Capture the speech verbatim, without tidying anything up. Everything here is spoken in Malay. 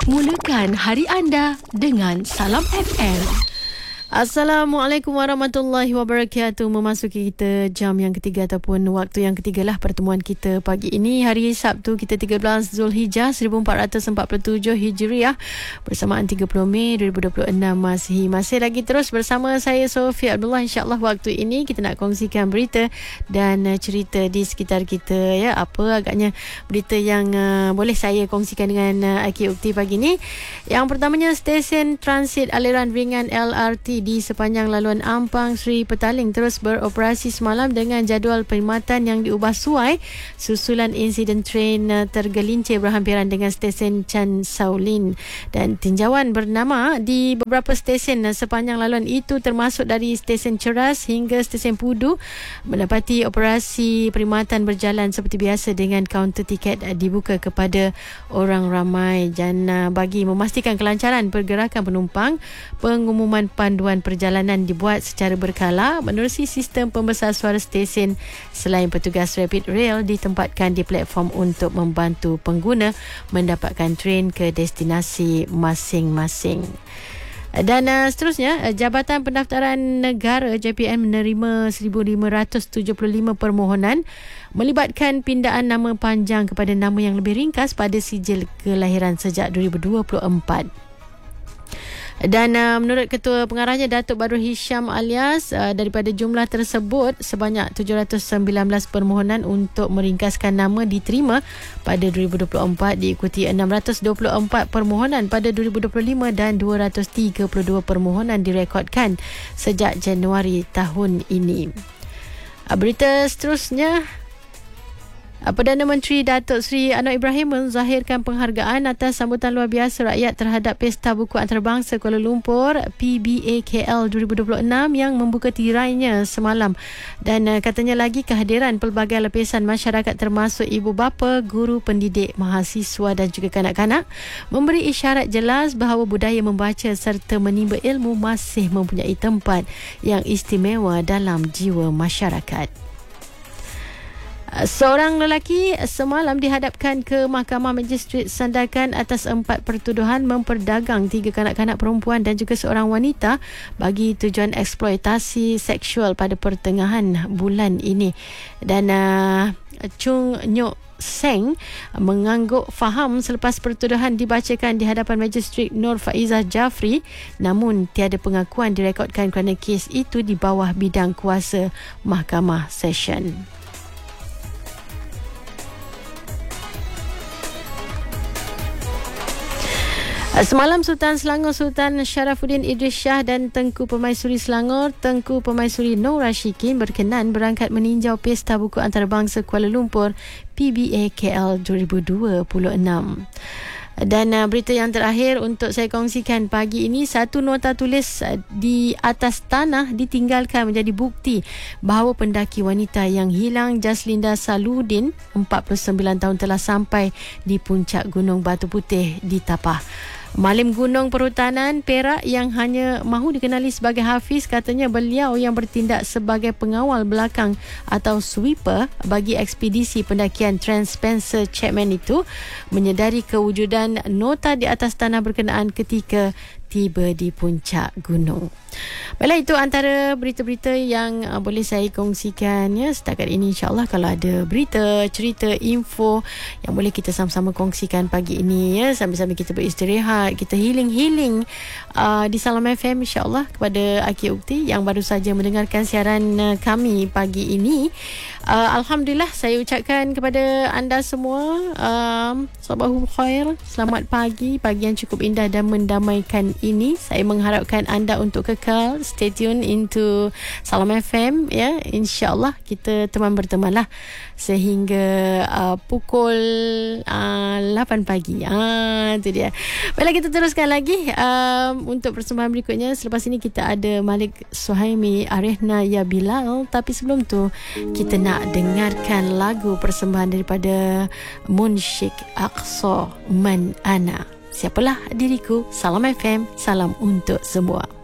Mulakan hari anda dengan Salam F M. Assalamualaikum warahmatullahi wabarakatuh. Memasuki kita jam yang ketiga ataupun waktu yang ketiga lah pertemuan kita pagi ini. Hari Sabtu kita tiga belas Zulhijjah seribu empat ratus empat puluh tujuh Hijriah bersamaan tiga puluh Mei dua ribu dua puluh enam Masihi. Masih lagi terus bersama saya Sofia Abdullah. InsyaAllah waktu ini kita nak kongsikan berita dan uh, cerita di sekitar kita, ya. Apa agaknya berita yang uh, boleh saya kongsikan dengan uh, Aki Ukti pagi ini. Yang pertamanya, stesen transit aliran ringan L R T di sepanjang laluan Ampang Sri Petaling terus beroperasi semalam dengan jadual perkhidmatan yang diubah suai susulan insiden train tergelincir berhampiran dengan stesen Chan Shaolin, dan tinjauan bernama di beberapa stesen sepanjang laluan itu termasuk dari stesen Ceras hingga stesen Pudu mendapati operasi perkhidmatan berjalan seperti biasa dengan kaunter tiket dibuka kepada orang ramai. Dan bagi memastikan kelancaran pergerakan penumpang, pengumuman panduan perjalanan dibuat secara berkala menerusi sistem pembesar suara stesen. Selain petugas Rapid Rail ditempatkan di platform untuk membantu pengguna mendapatkan train ke destinasi masing-masing. Dan uh, seterusnya, uh, Jabatan Pendaftaran Negara J P N menerima seribu lima ratus tujuh puluh lima permohonan melibatkan pindaan nama panjang kepada nama yang lebih ringkas pada sijil kelahiran sejak dua ribu dua puluh empat. Dan uh, menurut Ketua Pengarahnya Datuk Badrul Hisham alias, uh, daripada jumlah tersebut sebanyak tujuh ratus sembilan belas permohonan untuk meringkaskan nama diterima pada dua ribu dua puluh empat, diikuti enam ratus dua puluh empat permohonan pada dua ribu dua puluh lima dan dua ratus tiga puluh dua permohonan direkodkan sejak Januari tahun ini. Uh, berita seterusnya, Perdana Menteri Datuk Seri Anwar Ibrahim menzahirkan penghargaan atas sambutan luar biasa rakyat terhadap Pesta Buku Antarabangsa Kuala Lumpur P B A K L dua ribu dua puluh enam yang membuka tirainya semalam. Dan uh, katanya lagi kehadiran pelbagai lapisan masyarakat termasuk ibu bapa, guru, pendidik, mahasiswa dan juga kanak-kanak memberi isyarat jelas bahawa budaya membaca serta menimba ilmu masih mempunyai tempat yang istimewa dalam jiwa masyarakat. Seorang lelaki semalam dihadapkan ke Mahkamah Magistrate Sandakan atas empat pertuduhan memperdagang tiga kanak-kanak perempuan dan juga seorang wanita bagi tujuan eksploitasi seksual pada pertengahan bulan ini. Dan uh, Chung Nyok Seng mengangguk faham selepas pertuduhan dibacakan di hadapan Magistrate Nur Faizah Jafri, namun tiada pengakuan direkodkan kerana kes itu di bawah bidang kuasa Mahkamah Session. Semalam Sultan Selangor Sultan Sharafuddin Idris Shah dan Tengku Permaisuri Selangor Tengku Permaisuri Nur Rashikin berkenan berangkat meninjau Pesta Buku Antarabangsa Kuala Lumpur P B A K L dua ribu dua puluh enam. Dan uh, berita yang terakhir untuk saya kongsikan pagi ini, satu nota tulis uh, di atas tanah ditinggalkan menjadi bukti bahawa pendaki wanita yang hilang Jaslinda Saludin empat puluh sembilan tahun telah sampai di puncak Gunung Batu Putih di Tapah. Malim Gunung Perhutanan Perak yang hanya mahu dikenali sebagai Hafiz, katanya beliau yang bertindak sebagai pengawal belakang atau sweeper bagi ekspedisi pendakian Trans Spencer Chapman itu menyedari kewujudan nota di atas tanah berkenaan ketika tiba di puncak gunung. Baiklah, itu antara berita-berita yang uh, boleh saya kongsikan, ya, setakat ini. InsyaAllah kalau ada berita, cerita, info yang boleh kita sama-sama kongsikan pagi ini, ya, sambil-sambil kita beristirahat, kita healing-healing uh, di Salam F M, insyaAllah. Kepada Aki Ukti yang baru saja mendengarkan siaran uh, kami pagi ini, uh, Alhamdulillah saya ucapkan kepada anda semua um, sabahul khair, selamat pagi, pagi yang cukup indah dan mendamaikan ini. Saya mengharapkan anda untuk kekal stay tune into Salam F M, ya. InsyaAllah kita teman bertemanlah sehingga uh, pukul uh, lapan pagi. Ah, itu dia. Baiklah, kita teruskan lagi um, untuk persembahan berikutnya. Selepas ini kita ada Malik Suhaimi, Arihna Ya Bilal. Tapi sebelum tu kita nak dengarkan lagu persembahan daripada Munsyik Aqsa Man Ana. Siapalah diriku. Salam F M, salam untuk semua.